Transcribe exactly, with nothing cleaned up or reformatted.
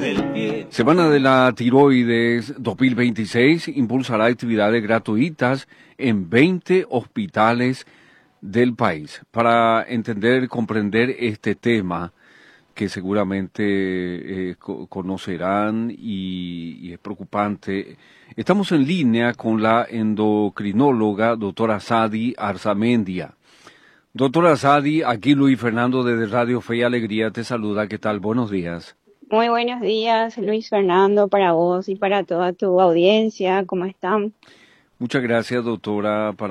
Semana de la Tiroides dos mil veintiséis impulsará actividades gratuitas en veinte hospitales del país. Para entender y comprender este tema, que seguramente eh, co- conocerán y, y es preocupante, estamos en línea con la endocrinóloga doctora Sadi Arzamendia. Doctora Sadi, aquí Luis Fernando desde Radio Fe y Alegría te saluda. ¿Qué tal? Buenos días. Muy buenos días, Luis Fernando, para vos y para toda tu audiencia. ¿Cómo están? Muchas gracias, doctora.